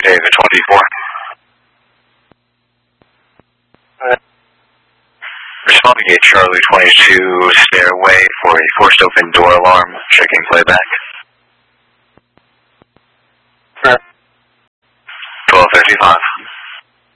David 24. Respond to gate Charlie 22, stairway for a forced open door alarm, checking playback. 12:35.